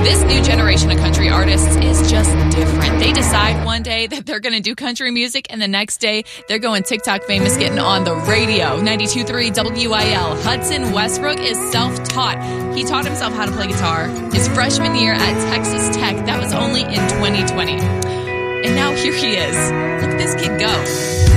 This new generation of country artists is just different. They decide one day that they're going to do country music, and the next day they're going TikTok famous, getting on the radio. 92.3 WIL. Hudson Westbrook is self-taught. He taught himself how to play guitar his freshman year at Texas Tech. That was only in 2020. And now here he is. Look at this kid go.